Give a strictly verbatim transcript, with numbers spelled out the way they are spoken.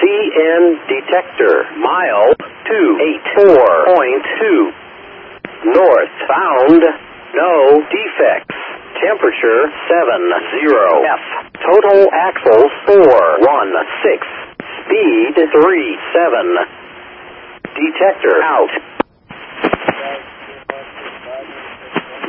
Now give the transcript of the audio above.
N detector. Miles two eighty-four point two. North bound. No defects. Temperature seven zero F. Total axles four one six. Speed three seven. Detector out.